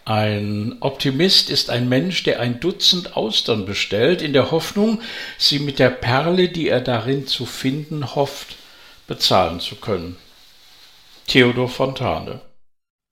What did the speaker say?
Ein Optimist ist ein Mensch, der ein Dutzend Austern bestellt, in der Hoffnung, sie mit der Perle, die er darin zu finden hofft, bezahlen zu können. Theodor Fontane.